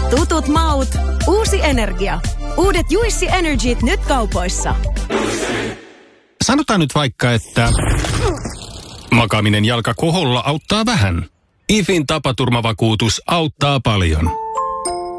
Tutut maut, uusi energia. Uudet Juicy Energyt nyt kaupoissa. Sanotaan nyt vaikka, että makaaminen jalka koholla auttaa vähän. IFin tapaturmavakuutus auttaa paljon.